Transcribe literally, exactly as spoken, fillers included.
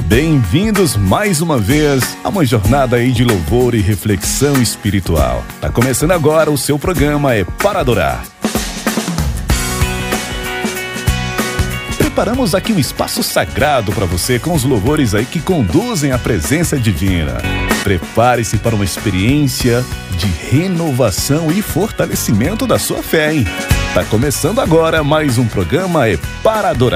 Bem-vindos mais uma vez a uma jornada aí de louvor e reflexão espiritual. Tá começando agora, o seu programa é Para Adorar. Preparamos aqui um espaço sagrado para você com os louvores aí que conduzem à presença divina. Prepare-se para uma experiência de renovação e fortalecimento da sua fé, hein? Tá começando agora mais um programa é Para Adorar.